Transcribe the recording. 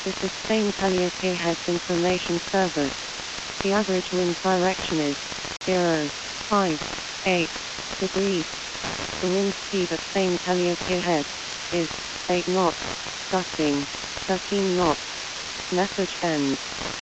This is Spain Calliope Heads Information Service. The average wind direction is 0.58 degrees. The wind speed at Spain Calliope Heads is 8 knots, gusting 13 knots. Message ends.